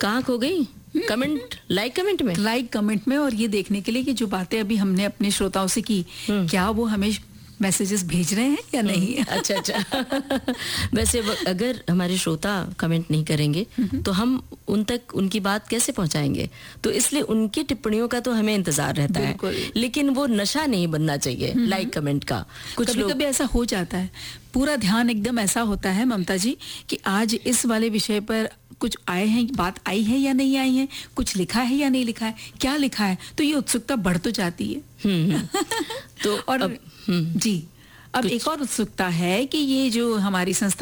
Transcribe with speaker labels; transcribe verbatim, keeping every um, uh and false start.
Speaker 1: कहाँ खो गई? कमेंट, लाइक कमेंट में
Speaker 2: लाइक कमेंट में, और ये देखने के लिए कि जो बातें अभी हमने अपने श्रोताओं से की, क्या वो हमें मैसेजेस भेज रहे हैं या नहीं।
Speaker 1: अच्छा अच्छा वैसे अगर हमारे श्रोता कमेंट नहीं करेंगे तो हम उन तक उनकी बात कैसे पहुंचाएंगे? तो इसलिए उनकी टिप्पणियों का तो हमें इंतजार रहता है, लेकिन वो नशा नहीं बनना चाहिए लाइक कमेंट का। कुछ
Speaker 2: कभी कभी ऐसा हो जाता है, पूरा ध्यान एकदम ऐसा होता है ममता जी कि आज इस वाले विषय पर कुछ आए हैं, बात आई है या नहीं आई है, कुछ लिखा है या नहीं लिखा है, क्या लिखा है, तो ये उत्सुकता बढ़ तो जाती है।
Speaker 1: तो
Speaker 2: और
Speaker 1: अब,
Speaker 2: जी अब एक और उत्सुकता है कि ये जो हमारी संस्था